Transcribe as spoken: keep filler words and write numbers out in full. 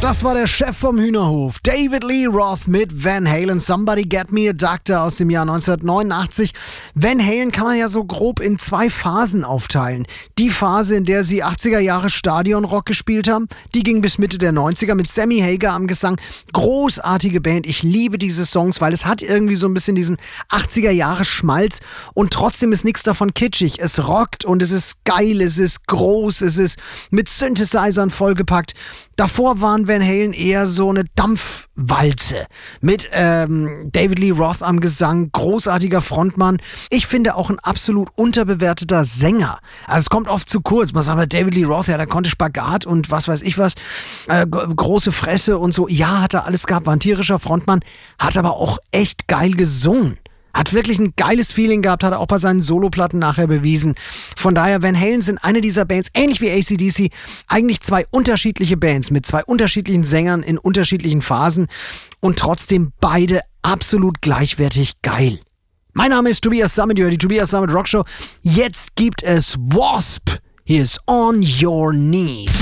Das war der Chef vom Hühnerhof, David Lee Roth mit Van Halen, Somebody Get Me a Doctor aus dem Jahr neunzehnhundertneunundachtzig. Van Halen kann man ja so grob in zwei Phasen aufteilen. Die Phase, in der sie achtziger Jahre Stadionrock gespielt haben, die ging bis Mitte der neunziger mit Sammy Hagar am Gesang. Großartige Band, ich liebe diese Songs, weil es hat irgendwie so ein bisschen diesen achtziger Jahre Schmalz und trotzdem ist nichts davon kitschig. Es rockt und es ist geil, es ist groß, es ist mit Synthesizern vollgepackt. Davor waren Van Halen eher so eine Dampfwalze mit ähm, David Lee Roth am Gesang, großartiger Frontmann. Ich finde auch ein absolut unterbewerteter Sänger. Also es kommt oft zu kurz. Man sagt, David Lee Roth, ja, der konnte Spagat und was weiß ich was, äh, große Fresse und so. Ja, hat er alles gehabt, war ein tierischer Frontmann, hat aber auch echt geil gesungen. Hat wirklich ein geiles Feeling gehabt, hat er auch bei seinen Soloplatten nachher bewiesen. Von daher, Van Halen sind eine dieser Bands, ähnlich wie A C D C, eigentlich zwei unterschiedliche Bands mit zwei unterschiedlichen Sängern in unterschiedlichen Phasen und trotzdem beide absolut gleichwertig geil. Mein Name ist Tobias Sammet, ihr hört die Tobias Sammet Rockshow. Jetzt gibt es W A S P. Hier ist On Your Knees.